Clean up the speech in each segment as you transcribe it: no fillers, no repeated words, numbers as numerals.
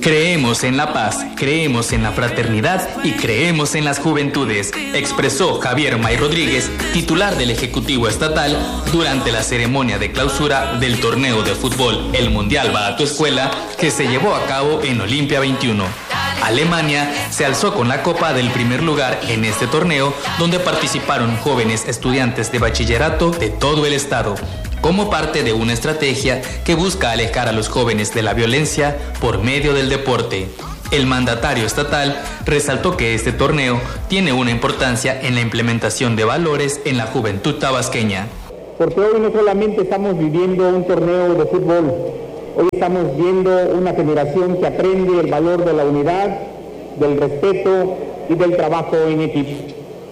Creemos en la paz, creemos en la fraternidad y creemos en las juventudes, expresó Javier May Rodríguez, titular del Ejecutivo Estatal, durante la ceremonia de clausura del torneo de fútbol El Mundial Va a tu Escuela, que se llevó a cabo en Olimpia 21. Alemania se alzó con la copa del primer lugar en este torneo, donde participaron jóvenes estudiantes de bachillerato de todo el estado, como parte de una estrategia que busca alejar a los jóvenes de la violencia por medio del deporte. El mandatario estatal resaltó que este torneo tiene una importancia en la implementación de valores en la juventud tabasqueña. Porque hoy no solamente estamos viviendo un torneo de fútbol, hoy estamos viendo una generación que aprende el valor de la unidad, del respeto y del trabajo en equipo.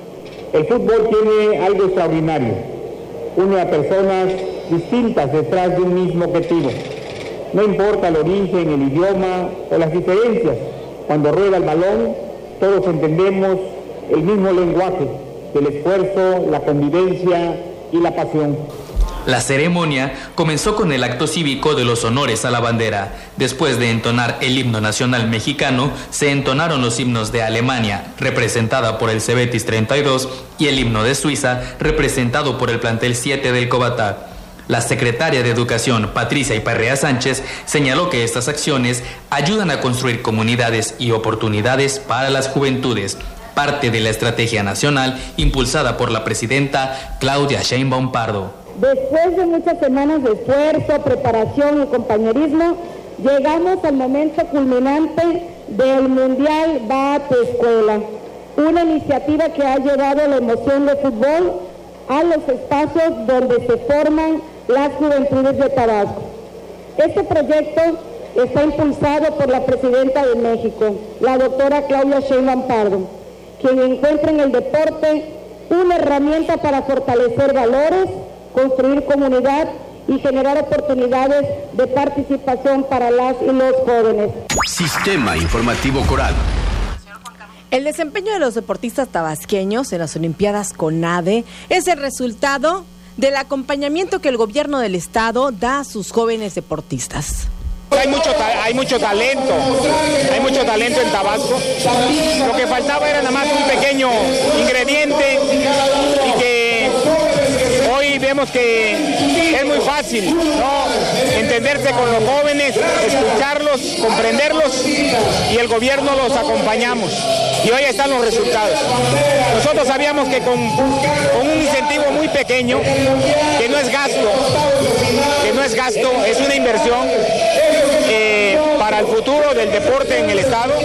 El fútbol tiene algo extraordinario, une a personas distintas detrás de un mismo objetivo. No importa el origen, el idioma o las diferencias, cuando rueda el balón, todos entendemos el mismo lenguaje del esfuerzo, la convivencia y la pasión. La ceremonia comenzó con el acto cívico de los honores a la bandera. Después de entonar el himno nacional mexicano, se entonaron los himnos de Alemania, representada por el Cebetis 32, y el himno de Suiza, representado por el plantel 7 del Cobatá. La secretaria de Educación, Patricia Iparrea Sánchez, señaló que estas acciones ayudan a construir comunidades y oportunidades para las juventudes, parte de la estrategia nacional impulsada por la presidenta Claudia Sheinbaum Pardo. Después de muchas semanas de esfuerzo, preparación y compañerismo, llegamos al momento culminante del Mundial Va a tu Escuela, una iniciativa que ha llevado la emoción del fútbol a los espacios donde se forman las juventudes de Tabasco. Este proyecto está impulsado por la presidenta de México, la doctora Claudia Sheinbaum Pardo, quien encuentra en el deporte una herramienta para fortalecer valores, construir comunidad y generar oportunidades de participación para las y los jóvenes. Sistema Informativo Coral. El desempeño de los deportistas tabasqueños en las Olimpiadas CONADE es el resultado del acompañamiento que el gobierno del estado da a sus jóvenes deportistas. Hay mucho talento en Tabasco. Lo que faltaba era nada más un pequeño ingrediente y que hoy vemos que es muy fácil, ¿no? Entenderse con los jóvenes, escucharlos, comprenderlos, y el gobierno los acompañamos. Y hoy están los resultados. Nosotros sabíamos que con un incentivo muy pequeño, que no es gasto, es una inversión para el futuro del deporte en el estado.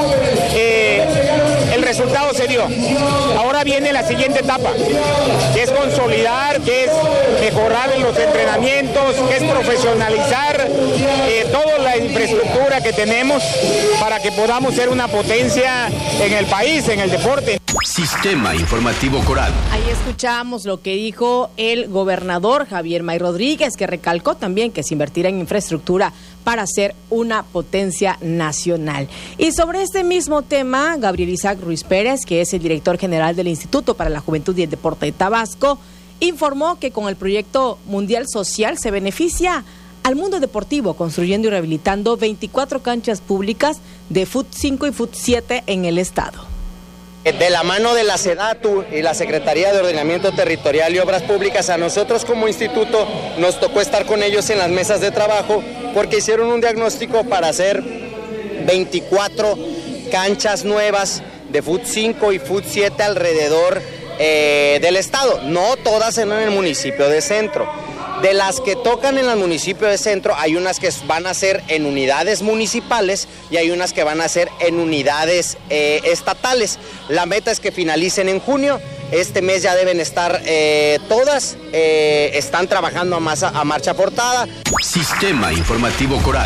El resultado se dio. Ahora viene la siguiente etapa, que es consolidar, que es mejorar los entrenamientos, que es profesionalizar toda la infraestructura que tenemos para que podamos ser una potencia en el país, en el deporte. Sistema Informativo Coral. Ahí escuchamos lo que dijo el gobernador Javier May Rodríguez, que recalcó también que se invertirá en infraestructura para ser una potencia nacional. Y sobre este mismo tema, Gabriel Isaac Ruiz Pérez, que es el director general del Instituto para la Juventud y el Deporte de Tabasco, informó que con el proyecto Mundial Social se beneficia al mundo deportivo, construyendo y rehabilitando 24 canchas públicas de Fut 5 y Fut 7 en el estado. De la mano de la SEDATU y la Secretaría de Ordenamiento Territorial y Obras Públicas, a nosotros como instituto nos tocó estar con ellos en las mesas de trabajo porque hicieron un diagnóstico para hacer 24 canchas nuevas de Fut 5 y Fut 7 alrededor del estado, no todas en el municipio de Centro. De las que tocan en el municipio de Centro, hay unas que van a ser en unidades municipales y hay unas que van a ser en unidades estatales. La meta es que finalicen en junio. Este mes ya deben estar todas, están trabajando a marcha portada. Sistema Informativo Coral.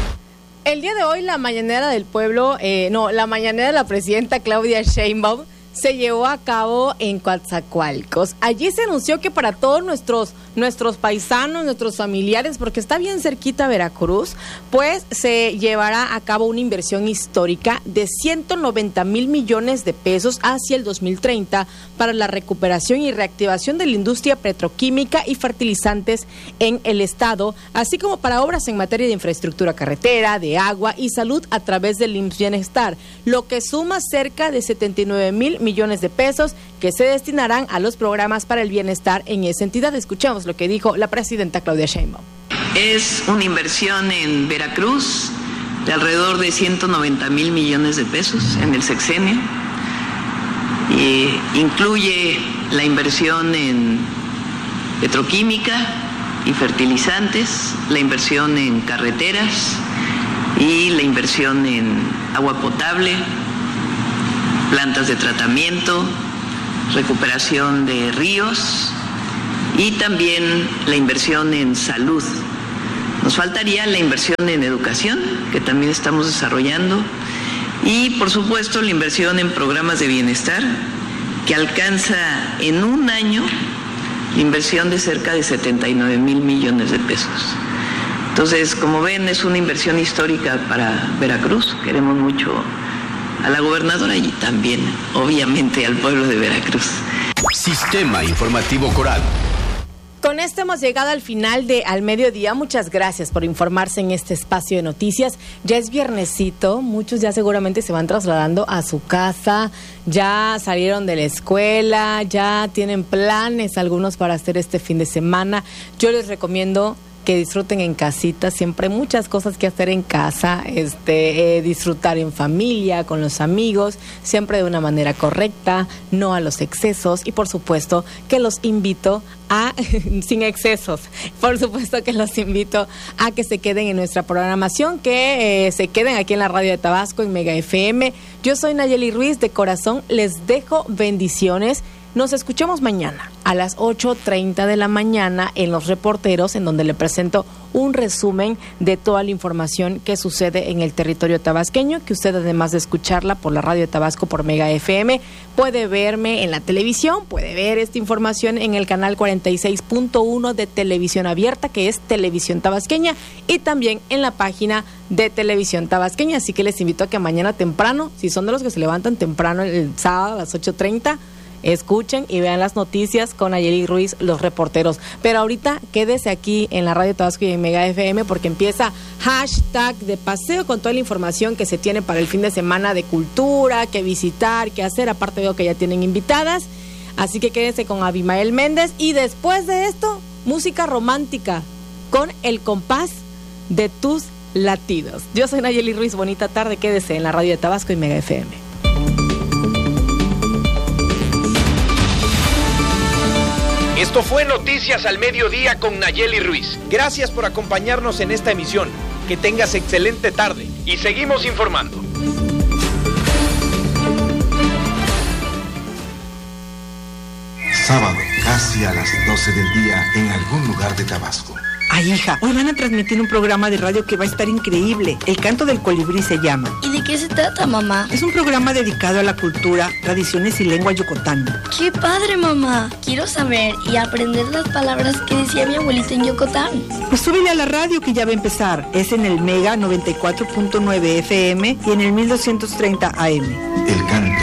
El día de hoy la mañanera del pueblo, la mañanera de la presidenta Claudia Sheinbaum se llevó a cabo en Coatzacoalcos. Allí se anunció que para todos nuestros paisanos, nuestros familiares, porque está bien cerquita Veracruz, pues se llevará a cabo una inversión histórica de 190,000 millones de pesos hacia el 2030 para la recuperación y reactivación de la industria petroquímica y fertilizantes en el estado, así como para obras en materia de infraestructura carretera, de agua y salud a través del IMSS Bienestar, lo que suma cerca de 79,000 millones de pesos que se destinarán a los programas para el bienestar en esa entidad. Escuchamos lo que dijo la presidenta Claudia Sheinbaum. Es una inversión en Veracruz de alrededor de 190,000 millones de pesos en el sexenio. Incluye la inversión en petroquímica y fertilizantes, la inversión en carreteras y la inversión en agua potable, plantas de tratamiento, recuperación de ríos y también la inversión en salud. Nos faltaría la inversión en educación, que también estamos desarrollando, y por supuesto la inversión en programas de bienestar, que alcanza en un año la inversión de cerca de 79,000 millones de pesos. Entonces, como ven, es una inversión histórica para Veracruz. Queremos mucho a la gobernadora y también, obviamente, al pueblo de Veracruz. Sistema Informativo Coral. Con esto hemos llegado al final de Al Mediodía. Muchas gracias por informarse en este espacio de noticias. Ya es viernesito, muchos ya seguramente se van trasladando a su casa, ya salieron de la escuela, ya tienen planes algunos para hacer este fin de semana. Yo les recomiendo que disfruten en casita, siempre hay muchas cosas que hacer en casa, disfrutar en familia, con los amigos, siempre de una manera correcta, no a los excesos, y por supuesto que los invito a, sin excesos, por supuesto que los invito a que se queden en nuestra programación, que se queden aquí en la radio de Tabasco, en Mega FM. Yo soy Nayeli Ruiz, de corazón les dejo bendiciones. Nos escuchamos mañana a las 8:30 de la mañana en Los Reporteros, en donde le presento un resumen de toda la información que sucede en el territorio tabasqueño, que usted, además de escucharla por la radio de Tabasco, por Mega FM, puede verme en la televisión, puede ver esta información en el canal 46.1 de Televisión Abierta, que es Televisión Tabasqueña, y también en la página de Televisión Tabasqueña. Así que les invito a que mañana temprano, si son de los que se levantan temprano el sábado a las 8:30, escuchen y vean las noticias con Nayeli Ruiz, Los Reporteros. Pero ahorita quédese aquí en la Radio Tabasco y en Mega FM, porque empieza Hashtag de Paseo con toda la información que se tiene para el fin de semana de cultura, que visitar, que hacer. Aparte veo que ya tienen invitadas, así que quédense con Abimael Méndez. Y después de esto, música romántica con El Compás de Tus Latidos. Yo soy Nayeli Ruiz, bonita tarde, quédese en la Radio de Tabasco y Mega FM. Esto fue Noticias al Mediodía con Nayeli Ruiz. Gracias por acompañarnos en esta emisión. Que tengas excelente tarde y seguimos informando. Sábado, casi a las 12 del día, en algún lugar de Tabasco. Ay, hija, hoy van a transmitir un programa de radio que va a estar increíble. El Canto del Colibrí se llama. ¿Y de qué se trata, mamá? Es un programa dedicado a la cultura, tradiciones y lengua yucatán. ¡Qué padre, mamá! Quiero saber y aprender las palabras que decía mi abuelita en Yucatán. Pues súbele a la radio que ya va a empezar. Es en el Mega 94.9 FM y en el 1230 AM. El Canto